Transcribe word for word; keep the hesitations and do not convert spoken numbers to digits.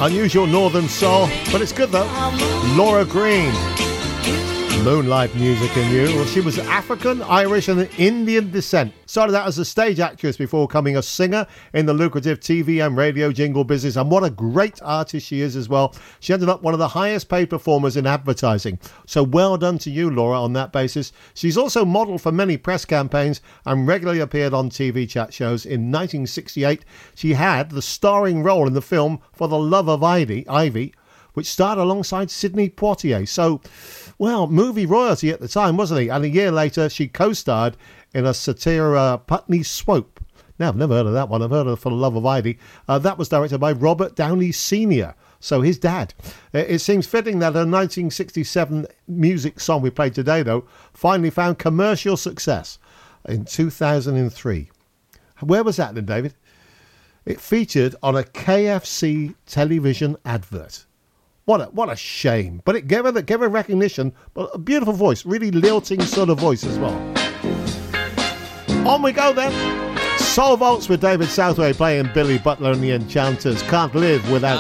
Unusual northern soul, but it's good though. Laura Green. Moonlight Music in You. Well, she was African, Irish and Indian descent. Started out as a stage actress before becoming a singer in the lucrative T V and radio jingle business, and what a great artist she is as well. She ended up one of the highest paid performers in advertising. So well done to you, Laura, on that basis. She's also modelled for many press campaigns and regularly appeared on T V chat shows. In nineteen sixty-eight, she had the starring role in the film For the Love of Ivy, Ivy which starred alongside Sidney Poitier. So, well, movie royalty at the time, wasn't he? And a year later, she co-starred in a satire, uh, Putney Swope. Now, I've never heard of that one. I've heard of For the Love of Ivy. Uh, that was directed by Robert Downey Senior, so his dad. It, it seems fitting that a nineteen sixty-seven music song we played today, though, finally found commercial success in two thousand three. Where was that then, David? It featured on a K F C television advert. What a, what a shame. But it gave her, gave her recognition, but a beautiful voice, really lilting sort of voice as well. On we go then. Soul Vaults with David Southway playing Billy Butler and the Enchanters. Can't live without